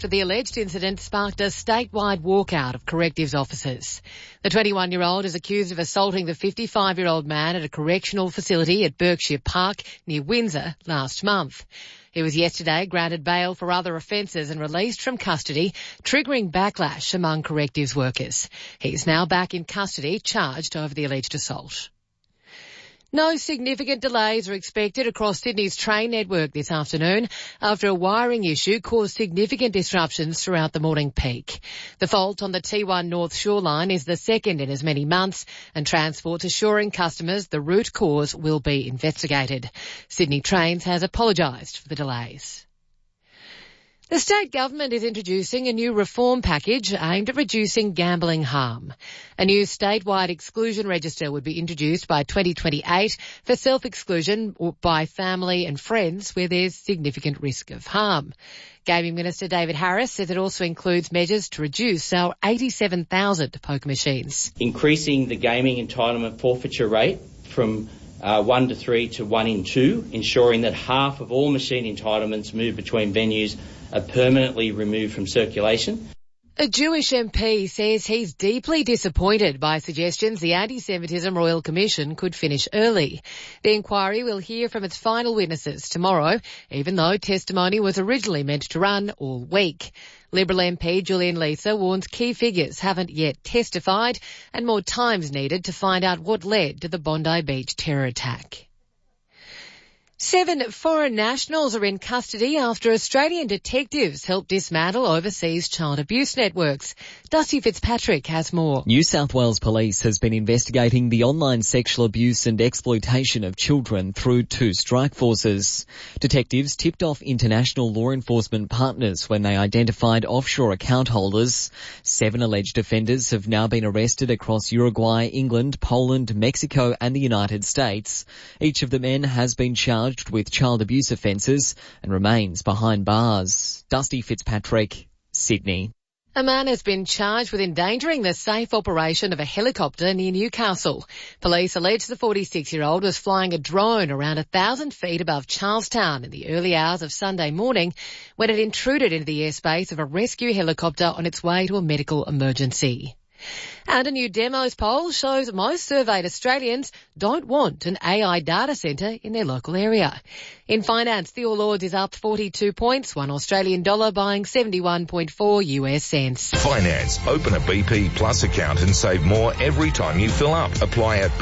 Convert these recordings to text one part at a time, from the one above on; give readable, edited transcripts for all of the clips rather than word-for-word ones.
The alleged incident sparked a statewide walkout of correctives officers. The 21-year-old is accused of assaulting the 55-year-old man at a correctional facility at Berkshire Park near Windsor last month. He was yesterday granted bail for other offences and released from custody, triggering backlash among correctives workers. He is now back in custody, charged over the alleged assault. No significant delays are expected across Sydney's train network this afternoon after a wiring issue caused significant disruptions throughout the morning peak. The fault on the T1 North Shoreline is the second in as many months, and Transport's assuring customers the root cause will be investigated. Sydney Trains has apologised for the delays. The state government is introducing a new reform package aimed at reducing gambling harm. A new statewide exclusion register would be introduced by 2028 for self-exclusion by family and friends where there's significant risk of harm. Gaming Minister David Harris says it also includes measures to reduce our 87,000 poker machines. Increasing the gaming entitlement forfeiture rate from 1 to 3 to 1 in 2, ensuring that half of all machine entitlements moved between venues are permanently removed from circulation. A Jewish MP says he's deeply disappointed by suggestions the Anti-Semitism Royal Commission could finish early. The inquiry will hear from its final witnesses tomorrow, even though testimony was originally meant to run all week. Liberal MP Julian Leeser warns key figures haven't yet testified and more time's needed to find out what led to the Bondi Beach terror attack. 7 foreign nationals are in custody after Australian detectives helped dismantle overseas child abuse networks. Dusty Fitzpatrick has more. New South Wales Police has been investigating the online sexual abuse and exploitation of children through 2 strike forces. Detectives tipped off international law enforcement partners when they identified offshore account holders. 7 alleged offenders have now been arrested across Uruguay, England, Poland, Mexico and the United States. Each of the men has been charged with child abuse offences and remains behind bars. Dusty Fitzpatrick, Sydney. A man has been charged with endangering the safe operation of a helicopter near Newcastle. Police allege the 46-year-old was flying a drone around 1,000 feet above Charlestown in the early hours of Sunday morning when it intruded into the airspace of a rescue helicopter on its way to a medical emergency. And a new Demos poll shows most surveyed Australians don't want an AI data centre in their local area. In finance, the All Ords is up 42 points, $1 Australian dollar buying 71.4 US cents. Finance. Open a BP Plus account and save more every time you fill up. Apply at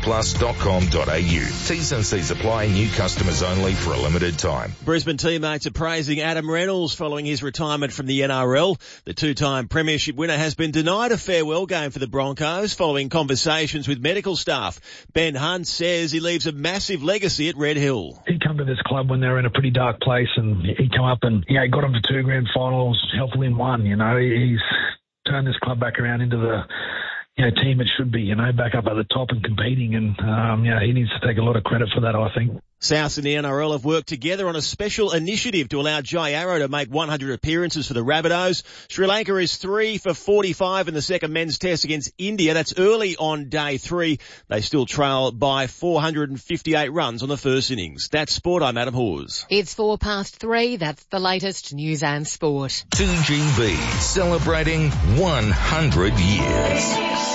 bpplus.com.au. T's and C's apply. New customers only for a limited time. Brisbane teammates are praising Adam Reynolds following his retirement from the NRL. The 2-time premiership winner has been denied a farewell game for the Broncos following conversations with medical staff. Ben Hunt says he leaves a massive legacy at Red Hill. He come to this club when they were in a pretty dark place, and he come up and he got them to 2 grand finals, helpful in 1. He's turned this club back around into the team it should be. Back up at the top and competing, and he needs to take a lot of credit for that, I think. South and the NRL have worked together on a special initiative to allow Jai Arrow to make 100 appearances for the Rabbitohs. Sri Lanka is 3 for 45 in the second men's test against India. That's early on day 3. They still trail by 458 runs on the first innings. That's sport. I'm Adam Hawes. It's 3:04. That's the latest news and sport. 2GB, celebrating 100 years.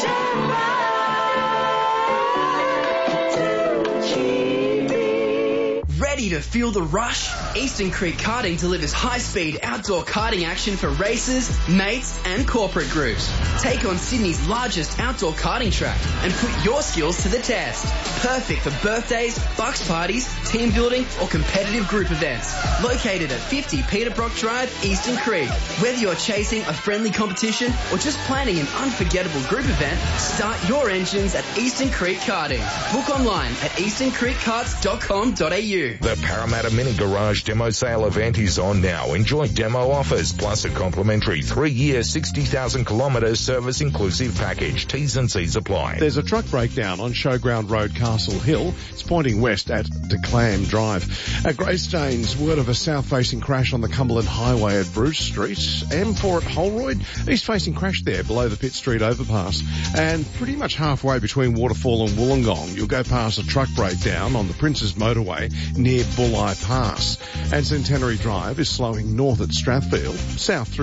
Ready to feel the rush? Eastern Creek Karting delivers high-speed outdoor karting action for racers, mates and corporate groups. Take on Sydney's largest outdoor karting track and put your skills to the test. Perfect for birthdays, bucks parties, team building or competitive group events. Located at 50 Peter Brock Drive, Eastern Creek. Whether you're chasing a friendly competition or just planning an unforgettable group event, start your engines at Eastern Creek Karting. Book online at easterncreekkarts.com.au. The Parramatta Mini Garage demo sale event is on now. Enjoy demo offers plus a complimentary 3-year 60,000 kilometre service inclusive package. T's and C's apply. There's a truck breakdown on Showground Road, Castle Hill. It's pointing west at DeClam Drive. At Greystanes, word of a south-facing crash on the Cumberland Highway at Bruce Street. M4 at Holroyd, east-facing crash there below the Pitt Street overpass. And pretty much halfway between Waterfall and Wollongong, you'll go past a truck breakdown on the Princes Motorway near Bulli Pass. And Centenary Drive is slowing north at Strathfield, south through